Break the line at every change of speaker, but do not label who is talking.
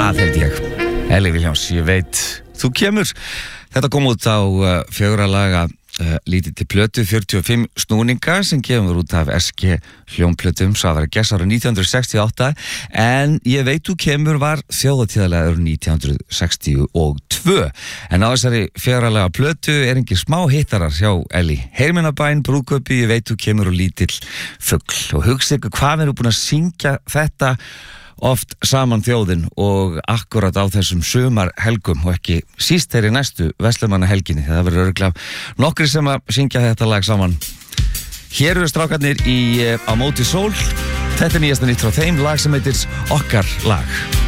held ég. Elli Vilhjálms, ég veit, þú kemur. Þetta kom út á 4 laga lítið til plötu, 45 snúninga sem kemur út af SG hljómplötum, svo að vera gess árið 1968, en ég veit þú kemur var þjóðatíðarlega árið 1962. En á þessari 4 laga plötu engin smá hittarar hjá Elli. Heyrmennabæn, brúðkaupi, ég veit þú kemur og lítill fugl. Og hugsa ykkur hvað við erum búin að syngja þetta oft saman þjóðin og akkurat á þessum sumarhelgum og ekki síst þeirri næstu Vestlumannahelginni. Það verður örugglega nokkrir sem að syngja þetta lag saman. Hér eru strákarnir á móti sól. Þetta nýjasta nýtt frá þeim, lag sem heitir Okkar lag.